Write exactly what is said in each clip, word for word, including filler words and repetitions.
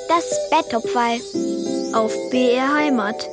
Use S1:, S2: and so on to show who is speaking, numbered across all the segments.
S1: Das Betthupferl auf B R Heimat.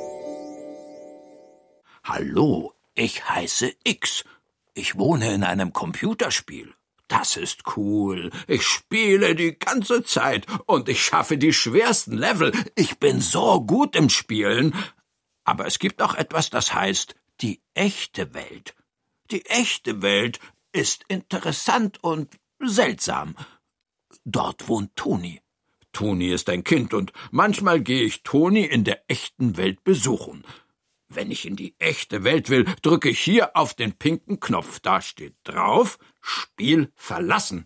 S2: Hallo, ich heiße X. Ich wohne in einem Computerspiel. Das ist cool. Ich spiele die ganze Zeit und ich schaffe die schwersten Level. Ich bin so gut im Spielen. Aber es gibt auch etwas, das heißt die echte Welt. Die echte Welt ist interessant und seltsam. Dort wohnt Toni. Toni ist ein Kind und manchmal gehe ich Toni in der echten Welt besuchen. Wenn ich in die echte Welt will, drücke ich hier auf den pinken Knopf. Da steht drauf, Spiel verlassen.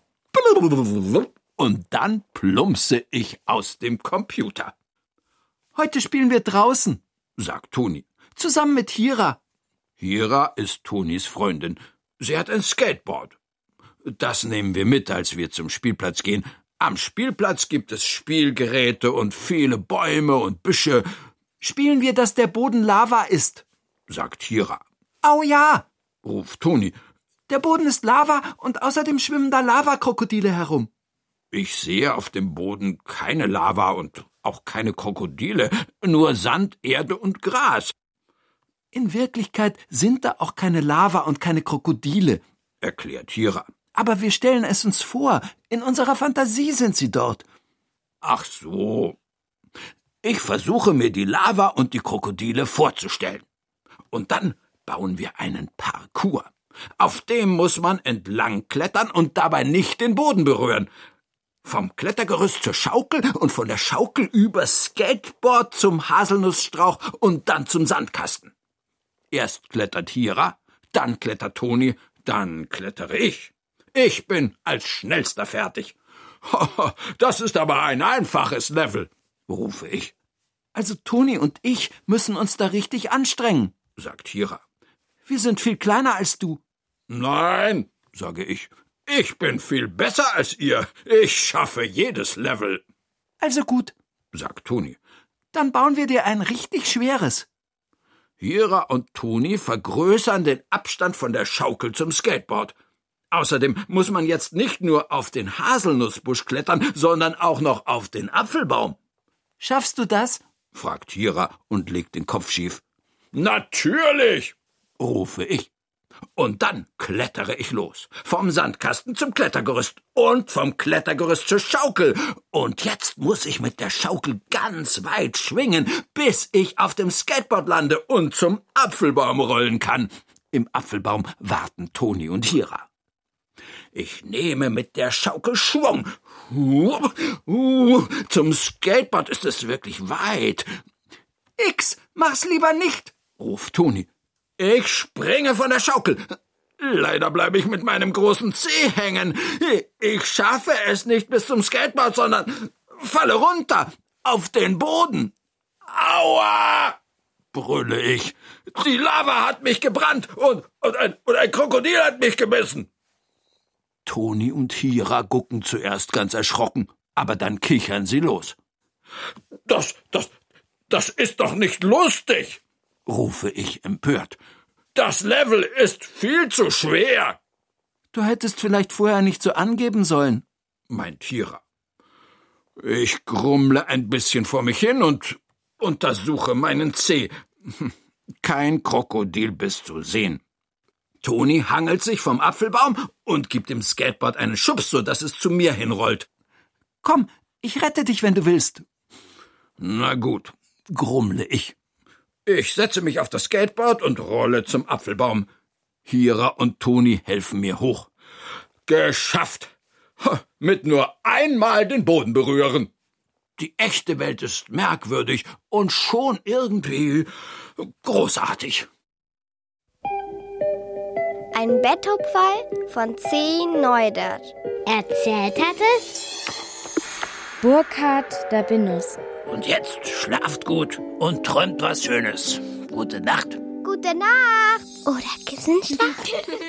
S2: Und dann plumpse ich aus dem Computer.
S3: Heute spielen wir draußen,
S2: sagt Toni.
S3: Zusammen mit Hira.
S2: Hira ist Tonis Freundin. Sie hat ein Skateboard. Das nehmen wir mit, als wir zum Spielplatz gehen. Am Spielplatz gibt es Spielgeräte und viele Bäume und Büsche.
S3: Spielen wir, dass der Boden Lava ist,
S2: sagt Hira.
S3: Au ja,
S2: ruft Toni.
S3: Der Boden ist Lava und außerdem schwimmen da Lavakrokodile herum.
S2: Ich sehe auf dem Boden keine Lava und auch keine Krokodile, nur Sand, Erde und Gras.
S3: In Wirklichkeit sind da auch keine Lava und keine Krokodile,
S2: erklärt Hira.
S3: Aber wir stellen es uns vor, in unserer Fantasie sind sie dort.
S2: Ach so. Ich versuche mir die Lava und die Krokodile vorzustellen. Und dann bauen wir einen Parcours. Auf dem muss man entlang klettern und dabei nicht den Boden berühren. Vom Klettergerüst zur Schaukel und von der Schaukel übers Skateboard zum Haselnussstrauch und dann zum Sandkasten. Erst klettert Hira, dann klettert Toni, dann klettere ich. Ich bin als Schnellster fertig. Das ist aber ein einfaches Level, rufe ich.
S3: Also Toni und ich müssen uns da richtig anstrengen,
S2: sagt Hira.
S3: Wir sind viel kleiner als du.
S2: Nein, sage ich. Ich bin viel besser als ihr. Ich schaffe jedes Level.
S3: Also gut,
S2: sagt Toni.
S3: Dann bauen wir dir ein richtig schweres.
S2: Hira und Toni vergrößern den Abstand von der Schaukel zum Skateboard. Außerdem muss man jetzt nicht nur auf den Haselnussbusch klettern, sondern auch noch auf den Apfelbaum.
S3: Schaffst du das?
S2: fragt Hira und legt den Kopf schief. Natürlich, rufe ich. Und dann klettere ich los. Vom Sandkasten zum Klettergerüst und vom Klettergerüst zur Schaukel. Und jetzt muss ich mit der Schaukel ganz weit schwingen, bis ich auf dem Skateboard lande und zum Apfelbaum rollen kann. Im Apfelbaum warten Toni und Hira. Ich nehme mit der Schaukel Schwung. Uh, uh, zum Skateboard ist es wirklich weit.
S3: X, mach's lieber nicht,
S2: ruft Toni. Ich springe von der Schaukel. Leider bleibe ich mit meinem großen Zeh hängen. Ich schaffe es nicht bis zum Skateboard, sondern falle runter auf den Boden. Aua! Brülle ich. Die Lava hat mich gebrannt und, und, ein, und ein Krokodil hat mich gebissen. Toni und Hira gucken zuerst ganz erschrocken, aber dann kichern sie los. Das, das, das ist doch nicht lustig, rufe ich empört. Das Level ist viel zu schwer.
S3: Du hättest vielleicht vorher nicht so angeben sollen,
S2: meint Hira. Ich grummle ein bisschen vor mich hin und untersuche meinen Zeh. Kein Krokodilbiss zu sehen. Toni hangelt sich vom Apfelbaum und gibt dem Skateboard einen Schubs, so dass es zu mir hinrollt.
S3: Komm, ich rette dich, wenn du willst.
S2: Na gut, grummle ich. Ich setze mich auf das Skateboard und rolle zum Apfelbaum. Hira und Toni helfen mir hoch. Geschafft! Mit nur einmal den Boden berühren. Die echte Welt ist merkwürdig und schon irgendwie großartig.
S1: Ein Betthupferl von C. Neudert.
S4: Erzählt hat es Burkhard Dabinus.
S2: Und jetzt schlaft gut und träumt was Schönes. Gute Nacht.
S1: Gute Nacht.
S4: Oder Kissenschlag.